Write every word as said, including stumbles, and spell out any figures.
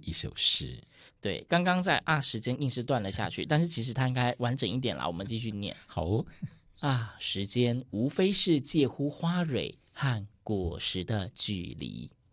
一首诗。 对，刚刚在啊时间硬是断了下去，但是其实它应该完整一点啦，我们继续念。 好哦， 啊，时间无非是介乎花蕊和果实的距离。